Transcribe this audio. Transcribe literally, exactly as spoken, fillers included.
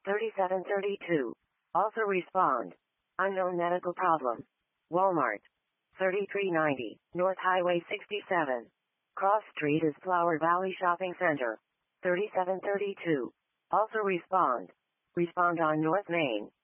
thirty-seven thirty-two. Also respond. Unknown medical problem. Walmart. thirty-three ninety. North Highway sixty-seven. Cross Street is Flower Valley Shopping Center. thirty-seven thirty-two. Also respond. Respond on North Main.